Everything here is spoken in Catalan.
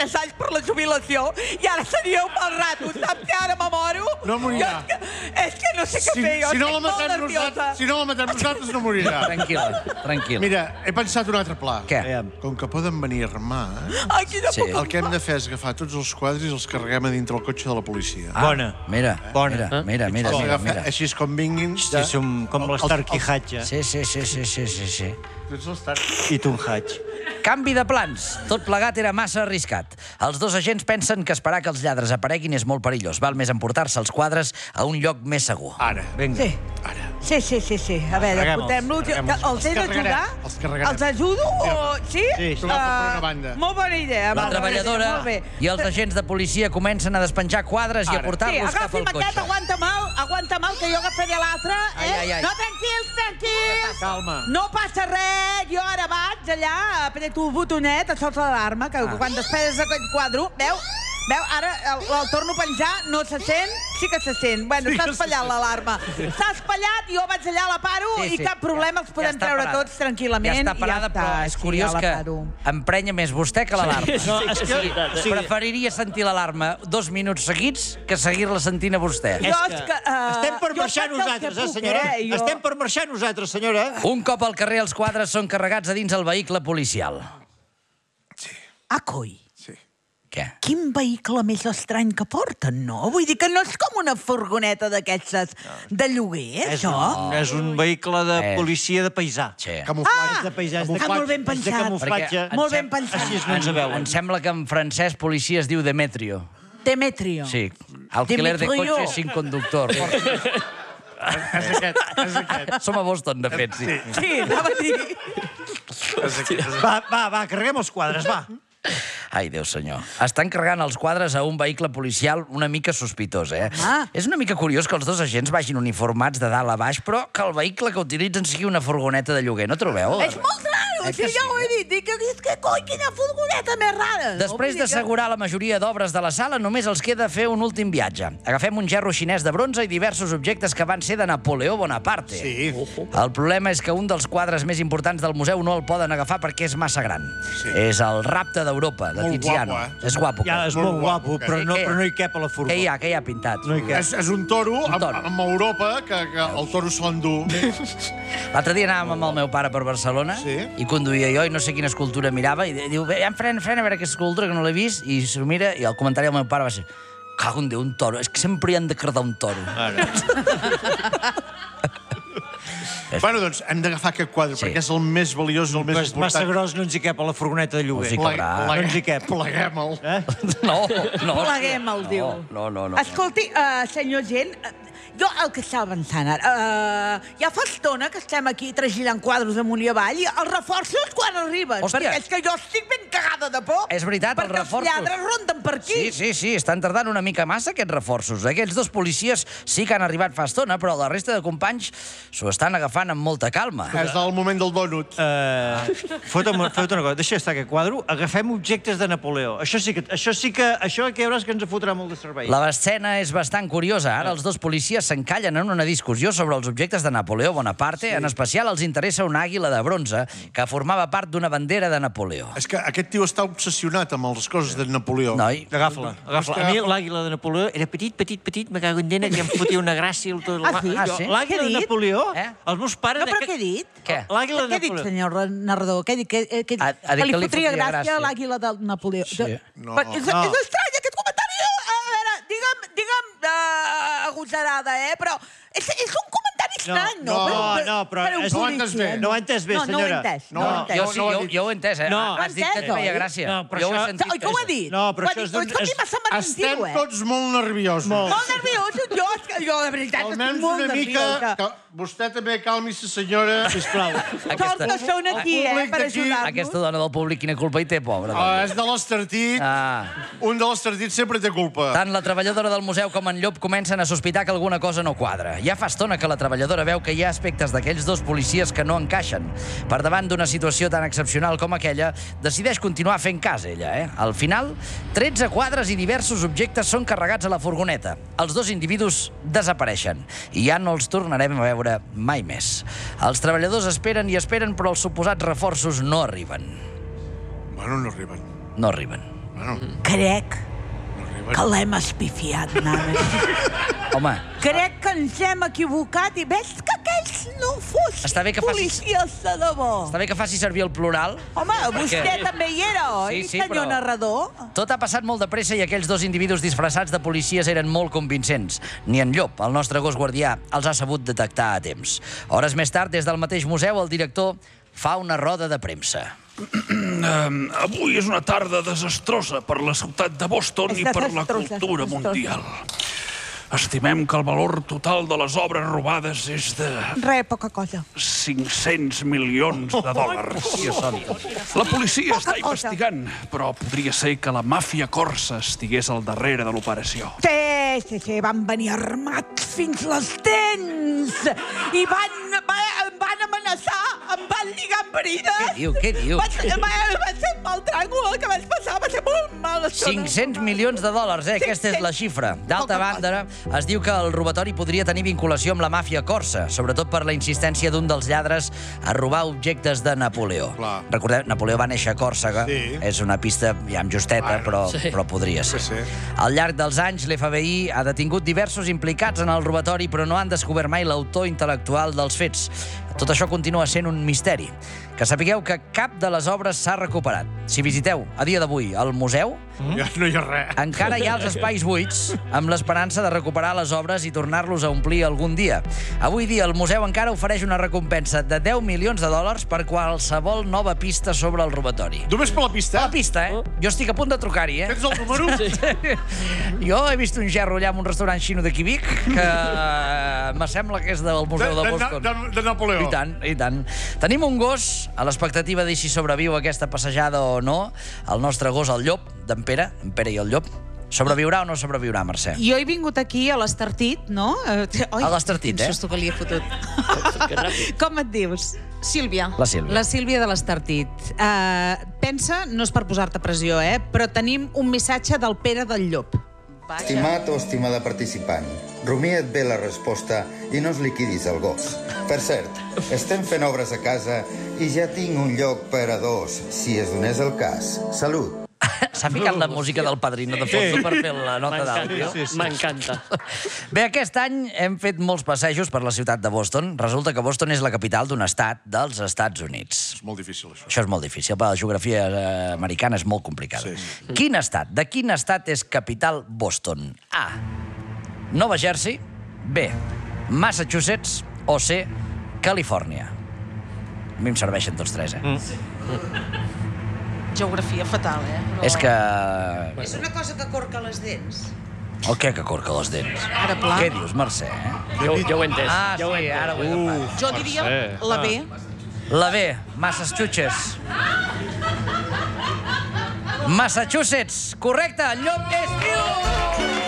3 anys per la jubilació i ara seria un mal rato. Saps que ara m'amoro? No morirà. És que no sé què fer, jo estic molt nerviosa. Si no la matem nosaltres, no morirà. Tranquil. Mira, he pensat un altre pla. Què? Com que poden venir a armar, Ai, quina por. el que hem de fer és agafar tots els quadres i els carreguem a dintre el cotxe de la policia. Bona. Mira. Així és com vinguin... Hòstia, som com l'Stark i Hatch. Sí. Tu ets l'Stark. I tu un Hatch. Canvi de plans. Tot plegat era massa arriscat. Els dos agents pensen que esperar que els lladres apareguin és molt perillós. Val més emportar-se els quadres a un lloc més segur. Ara. Vinga. Sí. A veure, portem-los. Els he d'ajudar? Els carregarem. Els ajudo o... Sí? Sí. Per una banda. Molt bona idea. La treballadora i els agents de policia comencen a despenjar quadres i a portar-los cap al cotxe. Aguanta mal, que jo agafaré l'altre. No, tranquils. Calma. No passa res, jo ara vaig allà, apreto el botonet, a sota l'alarma, que quan despeses aquest quadre, veu, ara el torno a penjar, no se sent? Sí que se sent. Bueno, s'ha espatllat l'alarma. S'ha espatllat, jo vaig allà, la paro, i cap problema, els podem treure tots tranquil·lament. Ja està parada, però és curiós que emprenya més vostè que l'alarma. Preferiria sentir l'alarma 2 minuts seguits que seguir-la sentint a vostè. Estem per marxar nosaltres, senyora? Estem per marxar nosaltres, senyora? Un cop al carrer, els quadres són carregats a dins el vehicle policial. Coi. Què? Quin vehicle més estrany que porten, no? Vull dir que no és com una furgoneta d'aquestes de lloguer, això? És un vehicle de policia de paisà. Camuflatge. De paisà. Molt ben pensat. De camuflatge. Molt ben pensat. Així no ens veuen. Em sembla que en francès policia es diu Demetrio. Demetrio. Sí. Alquiler de cotxe sin conductor. És aquest. Som a Boston, de fet, sí. Sí, anava a dir. Va, carreguem els quadres, va. Ai, Déu senyor. Estan carregant els quadres a un vehicle policial una mica sospitós, eh? És una mica curiós que els dos agents vagin uniformats de dalt a baix, però que el vehicle que utilitzen sigui una furgoneta de lloguer, no trobeu? És molt raro, sí, ja ho he dit. Dic, és que, coi, quina furgoneta més rara. Després d'assegurar la majoria d'obres de la sala, només els queda fer un últim viatge. Agafem un gerro xinès de bronze i diversos objectes que van ser de Napoleó Bonaparte. Sí. El problema és que un dels quadres més importants del museu no el poden agafar perquè és massa gran. És el Rapte d'Europa, de Tiziano. És guapo. Ja, és molt guapo, però no hi cap a la furgó. Què hi ha pintat? És un toro amb Europa, que el toro se l'endú. L'altre dia anàvem amb el meu pare per Barcelona i conduïa jo i no sé quina escultura mirava i diu, frena a veure aquesta escultura que no l'he vist, i s'ho mira i el comentari del meu pare va ser, cago en Déu, un toro, és que sempre hi han de cardar un toro. Bueno, doncs hem d'agafar aquest quadre, perquè és el més valiós, el més important. Massa gros no ens hi cap a la furgoneta de lloguer. No ens hi cap. Pleguem-el. No. Pleguem-el, diu. No. Escolti, senyor gent, jo el que estava pensant ara, ja fa estona que estem aquí tragilant quadros amunt i avall i els reforços quan arriben, perquè és que jo estic ben cagada de por. És veritat, els reforços. Perquè els lladres ronden per aquí. Sí, estan tardant una mica massa aquests reforços. Aquests dos policies sí que han arribat fa estona, però la resta de companys s'ho estan agafant amb molta calma. És el moment del dònut. Fot una cosa, deixa estar aquest quadre, agafem objectes de Napoleó. Això que veuràs que ens fotrà molt de servei. L'escena és bastant curiosa. Ara els dos policies s'encallen en una discussió sobre els objectes de Napoleó Bonaparte. En especial els interessa una àguila de bronze que formava part d'una bandera de Napoleó. És que aquest tio està obsessionat amb les coses de Napoleó. Noi. Agafa-la. A mi l'àguila de Napoleó era petit, me cago en dena, que em fotia una gràcia. Sí? L'àguila de Napoleó, els meus pares... No, però què he dit? Què? L'àguila de Napoleó. Què ha dit, senyor narrador? Què ha dit? Que li fotria gràcia a l'àguila de Napoleó. És estrany, aquest comentari. A veure, digue'm agosarada, però és un comentari estrany, no? No, però no ho he entès bé. No ho he entès bé, senyora. Jo ho he entès, Has dit que et feia gràcia. Jo ho he sentit. Com ho ha dit? No, però això és... Escolti, m'ha semblat Estem tots molt nerviosos. Molt nerviosos. Jo, de veritat, estic molt nerviosa. Vostè també calmi-se, senyora, sisplau. Sort que són aquí, per ajudar-nos. Aquesta dona del públic, quina culpa hi té, pobra. És de l'Estartit. Un de l'Estartit sempre té culpa. Tant la treballadora del museu com en Llop comencen a sospitar que alguna cosa no quadra. Ja fa estona que la treballadora veu que hi ha aspectes d'aquells dos policies que no encaixen. Per davant d'una situació tan excepcional com aquella, decideix continuar fent cas, ella. Al final, 13 quadres i diversos objectes són carregats a la furgoneta. Els dos individus desapareixen i ja no els tornarem a veure mai més. Els treballadors esperen i esperen, però els suposats reforços no arriben. Bueno, no arriben. No arriben. Crec que l'hem espifiat, nanes. Home, Crec que ens hem equivocat i ves que aquells no fossin Està bé que facis- policies de debò. està bé que faci servir el plural. Home, vostè també hi era, oi, Sí, senyor però- narrador? Tot ha passat molt de pressa i aquells dos individus disfressats de policies eren molt convincents. Ni en Llop, el nostre gos guardià, els ha sabut detectar a temps. Hores més tard, des del mateix museu, el director fa una roda de premsa. Avui és una tarda desastrosa per la ciutat de Boston És i per la desastrosa, cultura desastrosa. mundial. Estimem que el valor total de les obres robades és de Re, poca cosa. 500 milions de dòlars. La policia està investigant, però podria ser que la màfia corsa estigués al darrere de l'operació. Sí, van venir armats fins les dents i em van amenaçar, em van lligar amb brides. Què diu? Va ser mal tràngol el que vaig passar, va ser molt mal. 500 milions de dòlars, Aquesta és la xifra. D'altra banda, es diu que el robatori podria tenir vinculació amb la màfia corsa, sobretot per la insistència d'un dels lladres a robar objectes de Napoleó. Clar. Recordeu, Napoleó va néixer a Còrsega, Sí. és una pista ja amb justeta, però podria ser. Sí. Al llarg dels anys, l'FBI ha detingut diversos implicats en el robatori, però no han descobert mai l'autor intel·lectual dels fets. Tot això continua sent un misteri. Que sapigueu que cap de les obres s'ha recuperat. Si visiteu, a dia d'avui, el museu, Ja no hi ha res. encara hi ha els espais buits, amb l'esperança de recuperar les obres i tornar-los a omplir algun dia. Avui dia, el museu encara ofereix una recompensa de 10 milions de dòlars per qualsevol nova pista sobre el robatori. Només per la pista? La pista, Jo estic a punt de trucar-hi, Tens el número? Jo he vist un gerro allà en un restaurant xino de Quebec que m'assembla que és del Museu de Boston. De Napoleó. I tant. Tenim un gos, a l'expectativa de si sobreviu aquesta passejada o no, el nostre gos, el llop, d'en Pere i el llop. Sobreviurà o no sobreviurà, Mercè? Jo he vingut aquí a l'Estartit, no? A l'Estartit, Quin susto que li he fotut. Com et dius? Sílvia. La Sílvia. La Sílvia de l'Estartit. Pensa, no és per posar-te pressió, però tenim un missatge del Pere del Llop. Estimat o estimada participant, rumia't bé la resposta i no es liquidis el gos. Per cert, estem fent obres a casa i ja tinc un lloc per a dos, si es donés el cas. Salut! S'ha ficat la música del Padrino de fons per fer la nota d'àudio. M'encanta. Bé, aquest any hem fet molts passejos per la ciutat de Boston. Resulta que Boston és la capital d'un estat dels Estats Units. És molt difícil, això. Això és molt difícil, la geografia americana és molt complicada. Sí. Quin estat? De quin estat és capital Boston? A. Nova Jersey. B. Massachusetts. O C. Califòrnia. A mi em serveixen tots tres, Geografia fatal, Però... És que... És una cosa que corca les dents. El què que corca les dents? Ara, pla. Què dius, Mercè? Jo ho he entès. Ah, ja ho he sí, entès. ara ho he agafat. Jo diria la B. La B, Massachusetts. Massachusetts, correcte, llop és viu!